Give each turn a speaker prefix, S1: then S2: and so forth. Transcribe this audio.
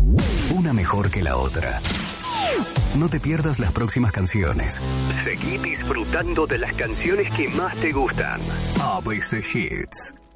S1: una mejor que la otra. No te pierdas las próximas canciones. Seguí disfrutando de las canciones que más te gustan. ABC Hits.